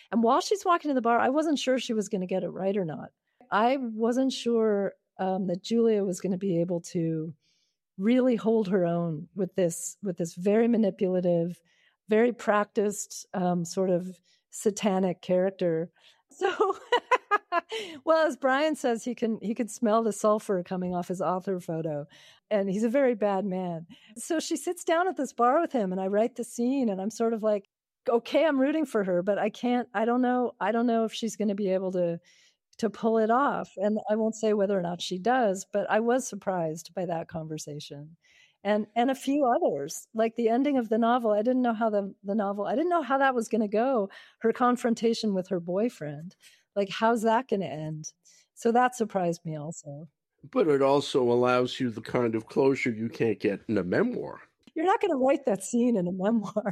And while she's walking to the bar, I wasn't sure she was going to get it right or not. I wasn't sure that Julia was going to be able to really hold her own with this very manipulative, very practiced sort of satanic character. So, well, as Brian says, he can smell the sulfur coming off his author photo, and he's a very bad man. So she sits down at this bar with him, and I write the scene, and I'm sort of like, okay, I'm rooting for her, but I don't know if she's going to be able to pull it off. And I won't say whether or not she does, but I was surprised by that conversation. And a few others, like the ending of the novel. I didn't know how I didn't know how that was going to go. Her confrontation with her boyfriend, like, how's that going to end? So that surprised me also. But it also allows you the kind of closure you can't get in a memoir. You're not going to write that scene in a memoir.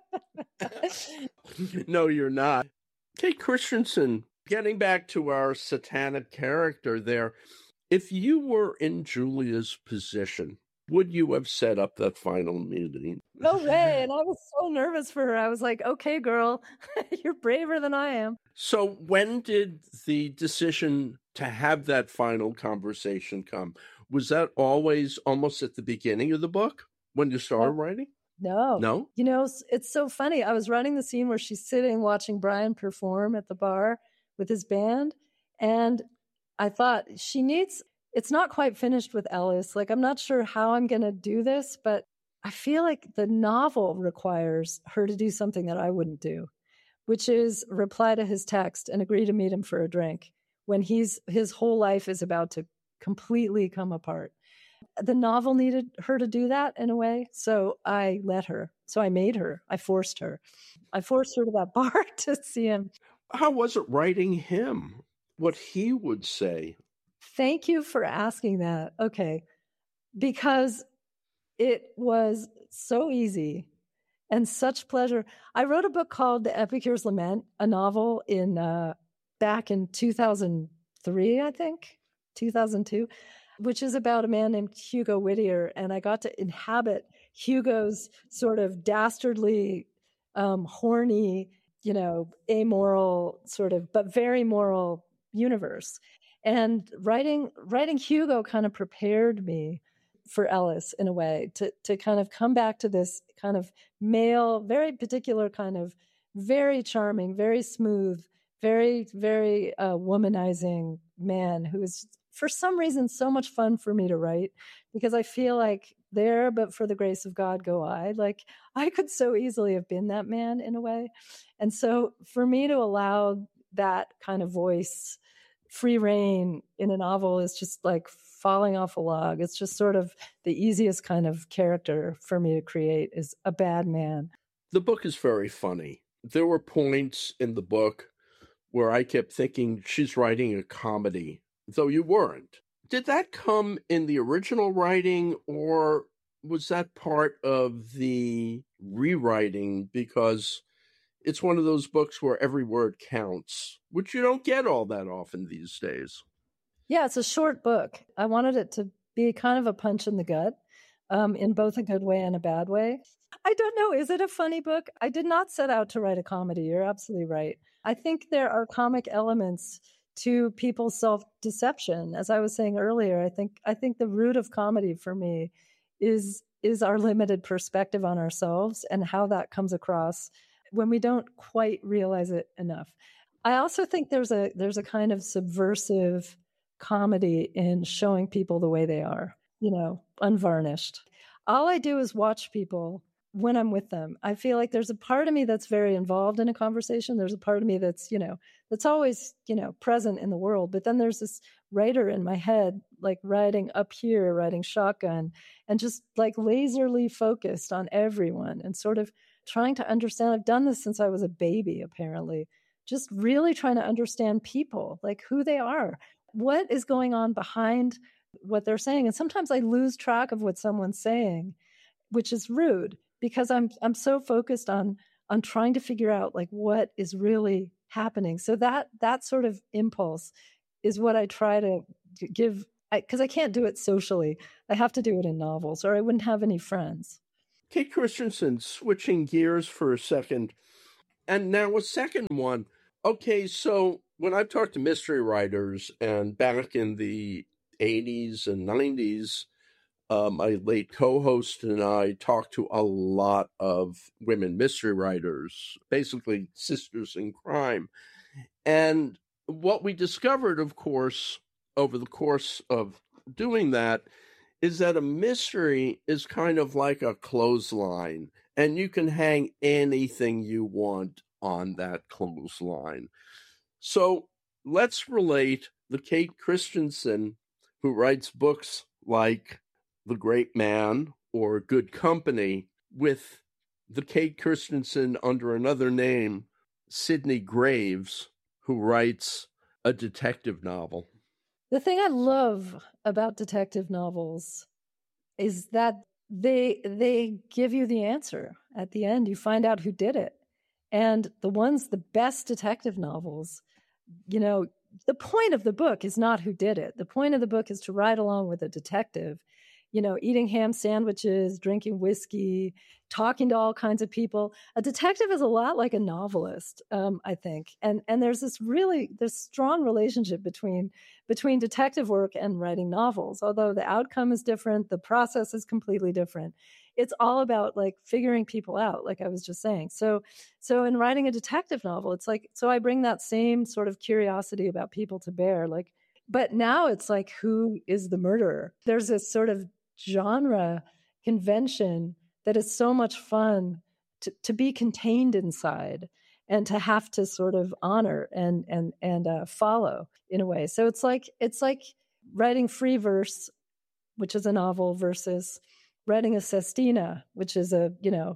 No, you're not. Kate Christensen, getting back to our satanic character there, if you were in Julia's position, would you have set up that final meeting? No way. And I was so nervous for her. I was like, okay, girl, you're braver than I am. So when did the decision to have that final conversation come? Was that always almost at the beginning of the book when you started writing? No. You know, it's so funny. I was writing the scene where she's sitting watching Brian perform at the bar with his band. And I thought it's not quite finished with Ellis. Like, I'm not sure how I'm going to do this, but I feel like the novel requires her to do something that I wouldn't do, which is reply to his text and agree to meet him for a drink when his whole life is about to completely come apart. The novel needed her to do that in a way. So I let her. So I made her. I forced her. I forced her to that bar to see him. How was it writing him? What he would say? Thank you for asking that. Okay. Because it was so easy and such pleasure. I wrote a book called The Epicure's Lament, a novel back in 2003, I think, 2002, which is about a man named Hugo Whittier. And I got to inhabit Hugo's sort of dastardly, horny, amoral sort of, but very moral universe. And writing Hugo kind of prepared me for Ellis in a way to kind of come back to this kind of male, very particular kind of very charming, very smooth, very, very womanizing man who is for some reason so much fun for me to write, because I feel like there, but for the grace of God go I. Like, I could so easily have been that man in a way. And so for me to allow that kind of voice free reign in a novel is just like falling off a log. It's just sort of the easiest kind of character for me to create is a bad man. The book is very funny. There were points in the book where I kept thinking she's writing a comedy, though you weren't. Did that come in the original writing, or was that part of the rewriting? Because it's one of those books where every word counts, which you don't get all that often these days. Yeah, it's a short book. I wanted it to be kind of a punch in the gut, in both a good way and a bad way. I don't know. Is it a funny book? I did not set out to write a comedy. You're absolutely right. I think there are comic elements to people's self-deception. As I was saying earlier, I think the root of comedy for me is our limited perspective on ourselves and how that comes across when we don't quite realize it enough. I also think there's a kind of subversive comedy in showing people the way they are, unvarnished. All I do is watch people when I'm with them. I feel like there's a part of me that's very involved in a conversation. There's a part of me that's, that's always, present in the world. But then there's this writer in my head, like riding up here, riding shotgun, and just like laserly focused on everyone and sort of trying to understand. I've done this since I was a baby, apparently, just really trying to understand people, like who they are, what is going on behind what they're saying. And sometimes I lose track of what someone's saying, which is rude, because I'm so focused on trying to figure out like what is really happening. So that sort of impulse is what I try to give, because I can't do it socially. I have to do it in novels, or I wouldn't have any friends. Kate Christensen, switching gears for a second, and now a second one. Okay, so when I've talked to mystery writers, and back in the 80s and 90s, my late co-host and I talked to a lot of women mystery writers, basically sisters in crime. And what we discovered, of course, over the course of doing that, is that a mystery is kind of like a clothesline, and you can hang anything you want on that clothesline. So let's relate the Kate Christensen who writes books like The Great Man or Good Company with the Kate Christensen under another name, Sydney Graves, who writes a detective novel. The thing I love about detective novels is that they give you the answer at the end. You find out who did it. And the best detective novels, the point of the book is not who did it. The point of the book is to ride along with a detective, eating ham sandwiches, drinking whiskey, talking to all kinds of people. A detective is a lot like a novelist, I think. And there's this strong relationship between detective work and writing novels. Although the outcome is different, the process is completely different. It's all about like figuring people out, like I was just saying. So in writing a detective novel, it's like, so I bring that same sort of curiosity about people to bear, like, but now it's like, who is the murderer? There's this sort of genre convention that is so much fun to be contained inside and to have to sort of honor and follow in a way. So it's like writing free verse, which is a novel, versus writing a sestina, which is a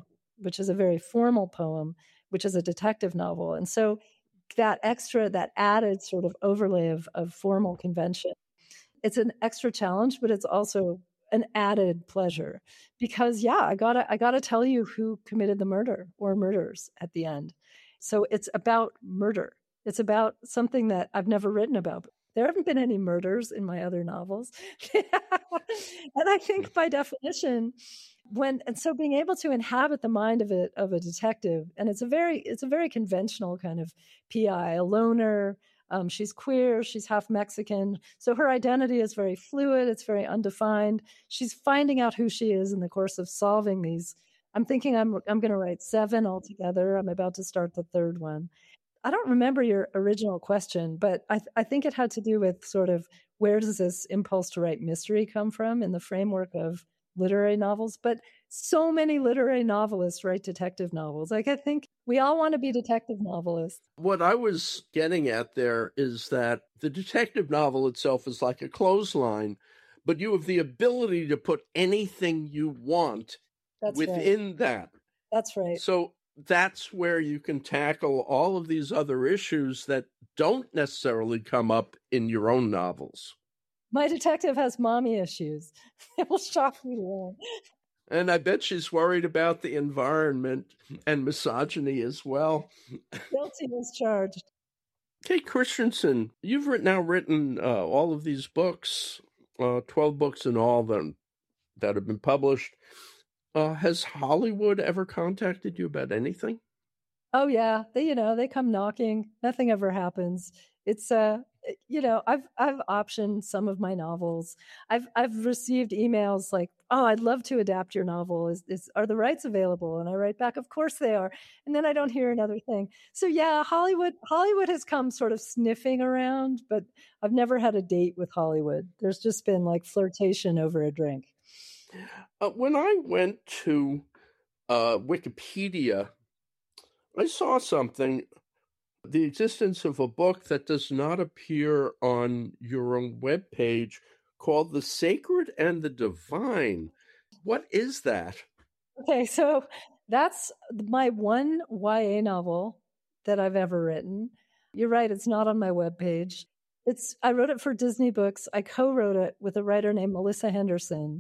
very formal poem, which is a detective novel. And so that added sort of overlay of formal convention, it's an extra challenge, but it's also an added pleasure because I gotta tell you who committed the murder or murders at the end. So it's about murder. It's about something that I've never written about. There haven't been any murders in my other novels. And I think by definition, so being able to inhabit the mind of a detective, and it's a very conventional kind of PI, a loner. She's queer, she's half Mexican, so her identity is very fluid, it's very undefined. She's finding out who she is in the course of solving these. I'm thinking I'm going to write 7 altogether. I'm about to start the 3rd one. I don't remember your original question, but I think it had to do with sort of where does this impulse to write mystery come from in the framework of literary novels. But so many literary novelists write detective novels. Like, I think we all want to be detective novelists. What I was getting at there is that the detective novel itself is like a clothesline, but you have the ability to put anything you want within that. That's right. So that's where you can tackle all of these other issues that don't necessarily come up in your own novels. My detective has mommy issues. It will shock me to learn. And I bet she's worried about the environment and misogyny as well. Guilty as charged. Kate Christensen, you've now written all of these books, 12 books in all that have been published. Has Hollywood ever contacted you about anything? Oh yeah, they come knocking. Nothing ever happens. It's I've optioned some of my novels. I've received emails like, "Oh, I'd love to adapt your novel. Are the rights available?" And I write back, "Of course they are." And then I don't hear another thing. So yeah, Hollywood has come sort of sniffing around, but I've never had a date with Hollywood. There's just been like flirtation over a drink. When I went to Wikipedia, I saw something, the existence of a book that does not appear on your own webpage called The Sacred and the Divine. What is that? Okay, so that's my one YA novel that I've ever written. You're right, it's not on my webpage. I wrote it for Disney Books. I co-wrote it with a writer named Melissa Henderson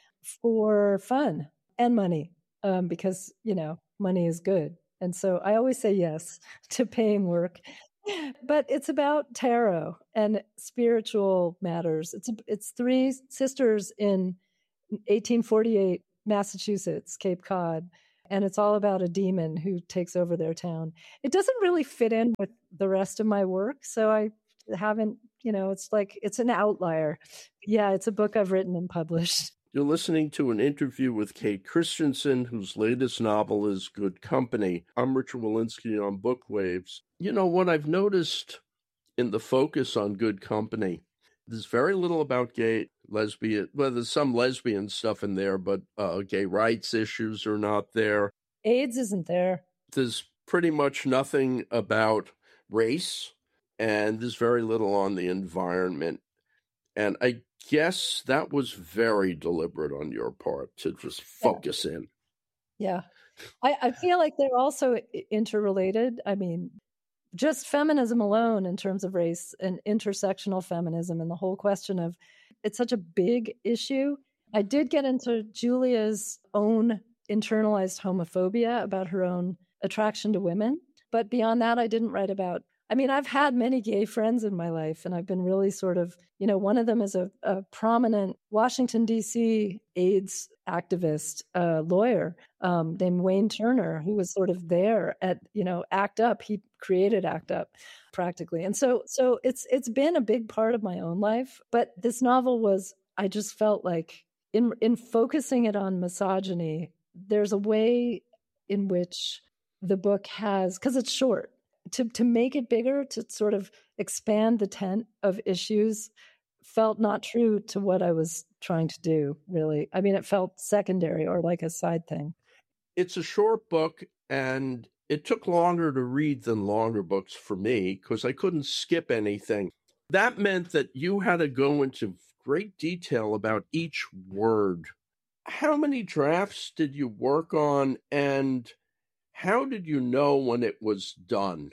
for fun and money, because, money is good. And so I always say yes to paying work. But it's about tarot and spiritual matters. It's 3 sisters in 1848 Massachusetts, Cape Cod, And it's all about a demon who takes over their town. It doesn't really fit in with the rest of my work. So I haven't, it's like, it's an outlier. Yeah, it's a book I've written and published. You're listening to an interview with Kate Christensen, whose latest novel is Good Company. I'm Richard Wolinsky on Bookwaves. What I've noticed in the focus on Good Company, there's very little about gay, lesbian, well, there's some lesbian stuff in there, but gay rights issues are not there. AIDS isn't there. There's pretty much nothing about race, and there's very little on the environment. And I guess that was very deliberate on your part to just focus in. Yeah. I feel like they're also interrelated. I mean, just feminism alone in terms of race and intersectional feminism and the whole question of it's such a big issue. I did get into Julia's own internalized homophobia about her own attraction to women. But beyond that, I didn't write about. I've had many gay friends in my life, and I've been really sort of, one of them is a prominent Washington, D.C. AIDS activist lawyer named Wayne Turner, who was sort of there at, ACT UP. He created ACT UP practically. And so it's been a big part of my own life. But this novel was, I just felt like in focusing it on misogyny, there's a way in which the book has, because it's short, to make it bigger, to sort of expand the tent of issues felt not true to what I was trying to do, really. It felt secondary or like a side thing. It's a short book, and it took longer to read than longer books for me because I couldn't skip anything. That meant that you had to go into great detail about each word. How many drafts did you work on, and how did you know when it was done?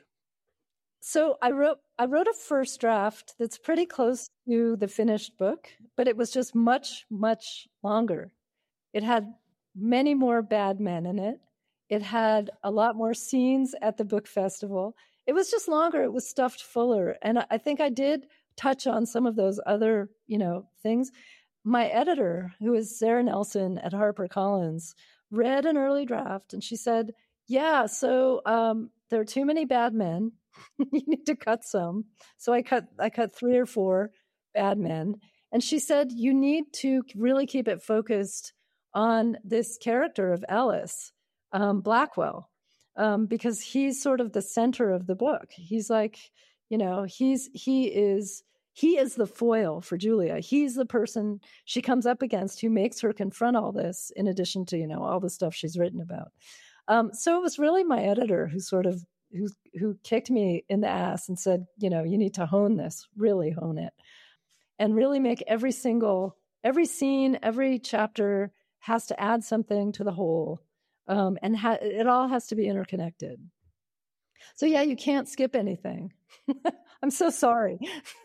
So I wrote a first draft that's pretty close to the finished book, but it was just much, much longer. It had many more bad men in it. It had a lot more scenes at the book festival. It was just longer. It was stuffed fuller. And I think I did touch on some of those other, things. My editor, who is Sarah Nelson at HarperCollins, read an early draft and she said, yeah, so there are too many bad men. You need to cut some. So I cut 3 or 4 bad men. And she said, you need to really keep it focused on this character of Ellis, Blackwell, because he's sort of the center of the book. He's like, he is the foil for Julia. He's the person she comes up against who makes her confront all this, in addition to, all the stuff she's written about. So it was really my editor who kicked me in the ass and said, you need to hone this, really hone it, and really make every scene, every chapter has to add something to the whole. And it all has to be interconnected. So yeah, you can't skip anything. I'm so sorry.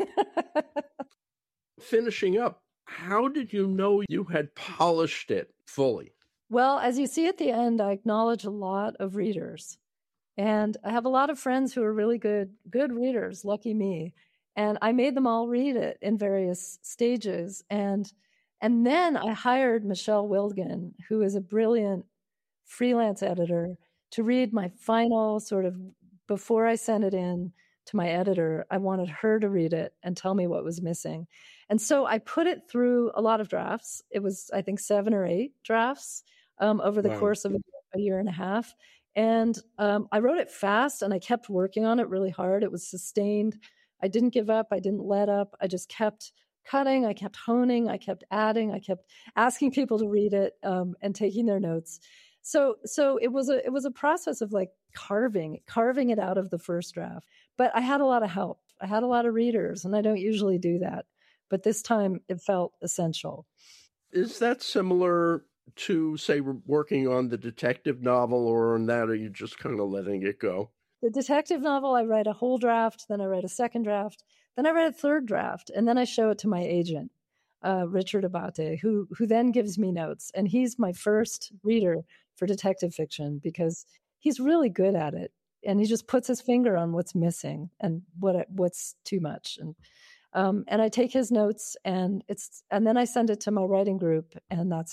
Finishing up, how did you know you had polished it fully? Well, as you see at the end, I acknowledge a lot of readers. And I have a lot of friends who are really good readers, lucky me. And I made them all read it in various stages. And then I hired Michelle Wilgen, who is a brilliant freelance editor, to read my final sort of, before I sent it in to my editor, I wanted her to read it and tell me what was missing. And so I put it through a lot of drafts. It was, I think, 7 or 8 drafts over the course of a year and a half. And I wrote it fast and I kept working on it really hard. It was sustained. I didn't give up. I didn't let up. I just kept cutting. I kept honing. I kept adding. I kept asking people to read it and taking their notes. So it was a process of like carving it out of the first draft. But I had a lot of help. I had a lot of readers, and I don't usually do that. But this time it felt essential. Is that similar to, say, working on the detective novel, or in that, are you just kind of letting it go? The detective novel, I write a whole draft, then I write a second draft, then I write a third draft, and then I show it to my agent, Richard Abate, who then gives me notes. And he's my first reader for detective fiction because he's really good at it. And he just puts his finger on what's missing and what's too much. And I take his notes and then I send it to my writing group, and that's it.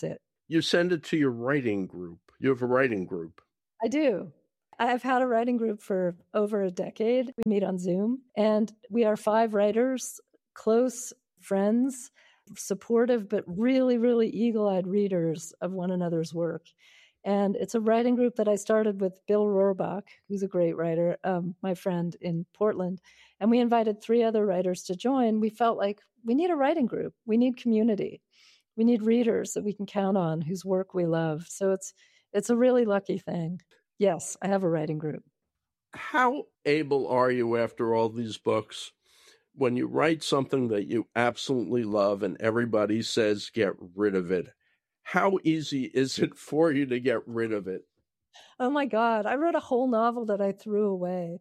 You send it to your writing group. You have a writing group. I do. I've had a writing group for over a decade. We meet on Zoom, and we are 5 writers, close friends, supportive, but really, really eagle-eyed readers of one another's work. And it's a writing group that I started with Bill Rohrbach, who's a great writer, my friend in Portland. And we invited 3 other writers to join. We felt like we need a writing group. We need community. We need readers that we can count on whose work we love. So it's a really lucky thing. Yes, I have a writing group. How able are you after all these books when you write something that you absolutely love and everybody says get rid of it? How easy is it for you to get rid of it? Oh my God, I wrote a whole novel that I threw away.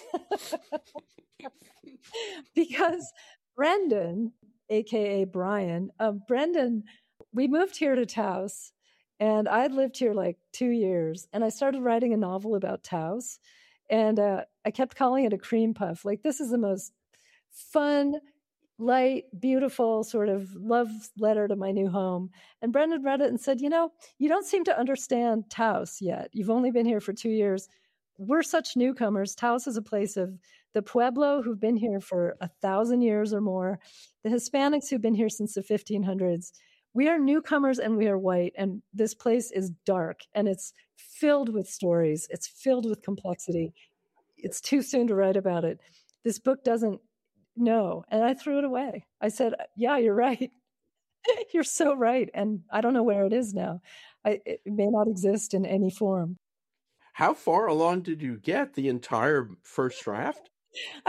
Because Brendan, aka Brian, Brendan, we moved here to Taos, and I'd lived here like 2 years, and I started writing a novel about Taos, and I kept calling it a cream puff. Like, this is the most fun, light, beautiful sort of love letter to my new home. And Brendan read it and said, you don't seem to understand Taos yet. You've only been here for 2 years. We're such newcomers. Taos is a place of the Pueblo, who've been here for 1,000 years or more, the Hispanics who've been here since the 1500s. We are newcomers and we are white, and this place is dark, and it's filled with stories. It's filled with complexity. It's too soon to write about it. This book doesn't know. And I threw it away. I said, yeah, you're right. You're so right. And I don't know where it is now. It may not exist in any form. How far along did you get? The entire first draft?